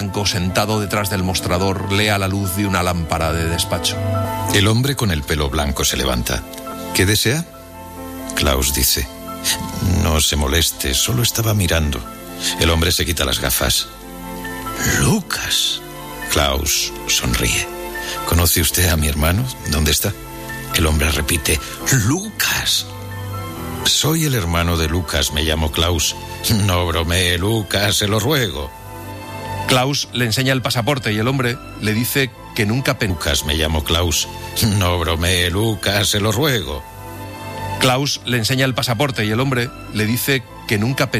blanco sentado detrás del mostrador lee a la luz de una lámpara de despacho. El hombre con el pelo blanco se levanta. ¿Qué desea? Klaus dice: no se moleste, solo estaba mirando. El hombre se quita las gafas. Lucas. Klaus sonríe. ¿Conoce usted a mi hermano? ¿Dónde está? El hombre repite: Lucas. Soy el hermano de Lucas, me llamo Klaus. No bromee, Lucas, se lo ruego. Klaus le enseña el pasaporte y el hombre le dice que nunca Lucas, me llamo Klaus. No bromee, Lucas, se lo ruego. Klaus le enseña el pasaporte y el hombre le dice que nunca